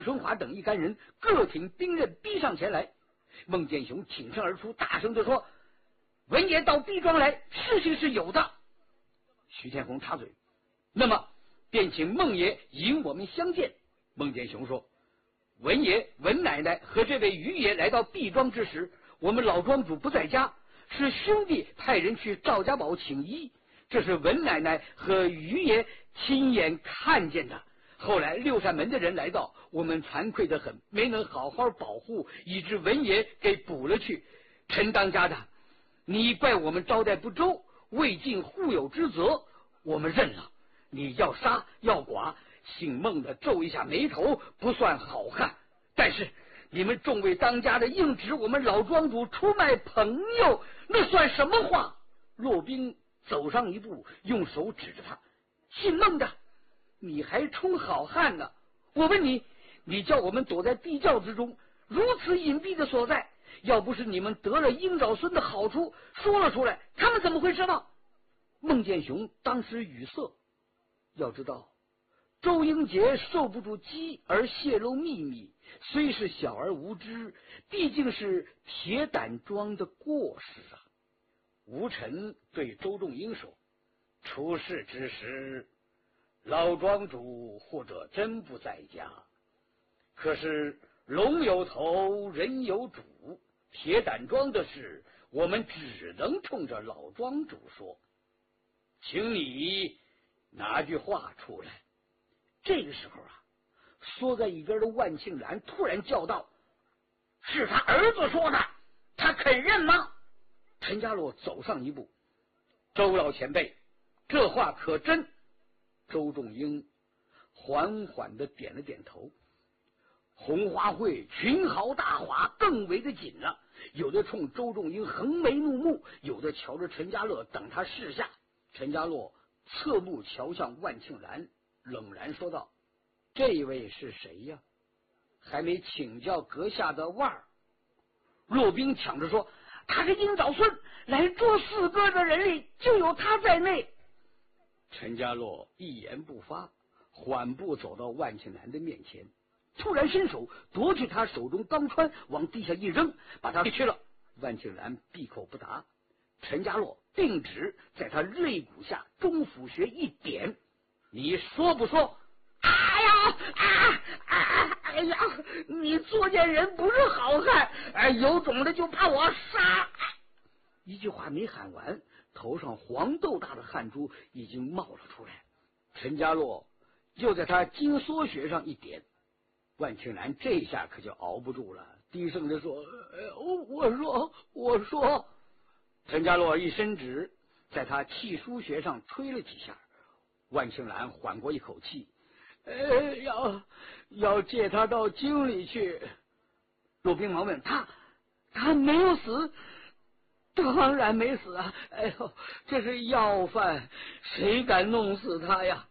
春华等一干人各挺兵刃逼上前来。孟建雄挺身而出，大声地说：“文爷到毕庄来，事情是有的。”徐天红插嘴：“那么便请孟爷引我们相见。”孟建雄说：“文爷、文奶奶和这位余爷来到毕庄之时，我们老庄主不在家，是兄弟派人去赵家堡请医，这是文奶奶和余爷亲眼看见的。后来六扇门的人来到，我们惭愧得很，没能好好保护，以致文爷给捕了去。陈当家的，你怪我们招待不周，未尽护友之责，我们认了。你要杀要剐，姓孟的皱一下眉头不算好汉，但是你们众位当家的硬指我们老庄主出卖朋友，那算什么话？”骆宾走上一步，用手指着他：“姓孟的，你还充好汉呢！我问你，你叫我们躲在地窖之中，如此隐蔽的所在，要不是你们得了鹰爪孙的好处，说了出来，他们怎么会知道？”孟建雄当时语塞。要知道，周英杰受不住激而泄露秘密，虽是小而无知，毕竟是铁胆庄的过失啊。吴臣对周仲英说：“出事之时，老庄主或者真不在家，可是龙有头人有主，铁胆庄的事我们只能冲着老庄主说，请你拿句话出来。”这个时候啊，缩在一边的万庆兰突然叫道：“是他儿子说的，他肯认吗？”陈家洛走上一步：“周老前辈，这话可真？”周仲英缓缓地点了点头。红花会群豪大华更为的紧了，有的冲周仲英横眉怒目，有的瞧着陈家洛等他示下。陈家洛侧目瞧向万庆兰，冷然说道：“这位是谁呀？还没请教阁下的腕儿。”骆宾抢着说：“他是鹰爪孙，来捉四哥的人里就有他在内。”陈家洛一言不发，缓步走到万庆兰的面前，突然伸手夺去他手中钢穿，往地下一扔，把他去了。万庆兰闭口不答。陈家洛定指在他肋骨下中府穴一点：“你说不说？”“哎呀，哎呀，你作贱人不是好汉，有种的就把我杀！”一句话没喊完，头上黄豆大的汗珠已经冒了出来。陈家洛又在他金缩穴上一点。万庆兰这下可就熬不住了，低声地说：“我说。”陈家洛一伸指，在他气枢穴上推了几下。万庆兰缓过一口气：“要借他到京里去。”骆宾忙问：“他没有死？”“当然没死啊！哎呦，这是要犯，谁敢弄死他呀？”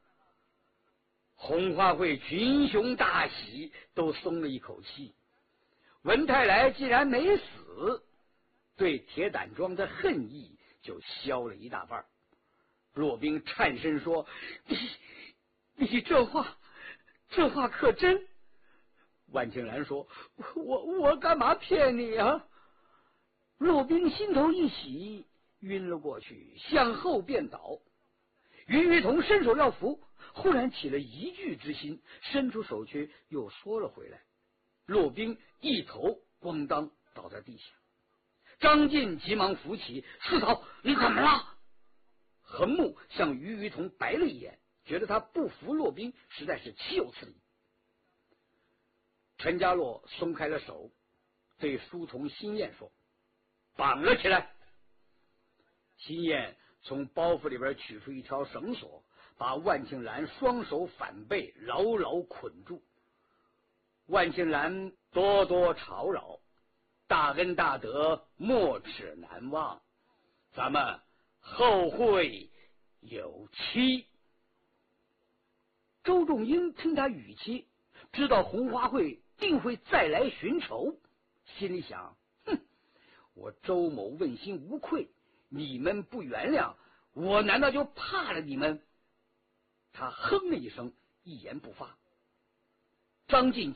红花会群雄大喜，都松了一口气。文泰来既然没死，对铁胆庄的恨意就消了一大半。骆宾颤声说：“你这话可真？”万庆兰说：“我干嘛骗你啊？”骆宾心头一喜，晕了过去，向后便倒。于玉彤伸手要扶，忽然起了一惧之心，伸出手去又缩了回来。骆宾一头咣当倒在地下。张进急忙扶起：“四嫂，你怎么了？”横木向于玉彤白了一眼，觉得他不服骆宾，实在是岂有此理。陈家洛松开了手，对书童辛燕说：“绑了起来。”辛燕从包袱里边取出一条绳索，把万庆兰双手反背牢牢捆住。万庆兰多多吵扰，大恩大德没齿难忘，咱们后会有期。周仲英听他语气，知道红花会定会再来寻仇，心里想：我周某问心无愧，你们不原谅我，难道就怕了你们？他哼了一声，一言不发。 张晋